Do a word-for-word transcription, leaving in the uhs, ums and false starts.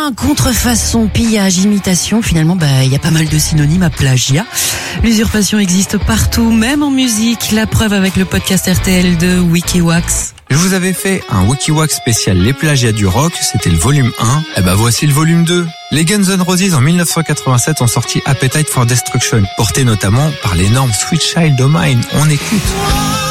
Refrain, contrefaçon, pillage, imitation, finalement, bah, il y a pas mal de synonymes à plagiat. L'usurpation existe partout, même en musique. La preuve avec le podcast R T L de Wikiwax. Je vous avais fait un Wikiwax spécial Les plagiats du rock, c'était le volume un. Et ben voici le volume deux. Les Guns N' Roses en dix-neuf cent quatre-vingt-sept ont sorti Appetite for Destruction, porté notamment par l'énorme Sweet Child O' Mine. On écoute.